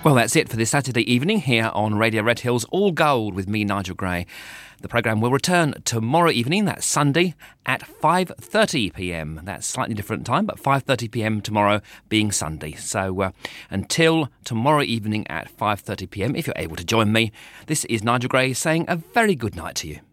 Well, that's it for this Saturday evening here on Radio Red Hills All Gold with me, Nigel Gray. The programme will return tomorrow evening, that's Sunday, at 5:30pm. That's slightly different time, but 5:30pm tomorrow being Sunday. So until tomorrow evening at 5:30pm, if you're able to join me, this is Nigel Gray saying a very good night to you.